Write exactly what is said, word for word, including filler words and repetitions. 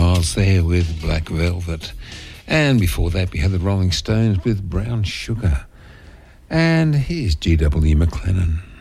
Miles there with Black Velvet. And before that, we had the Rolling Stones with Brown Sugar. And here's G W McLennan.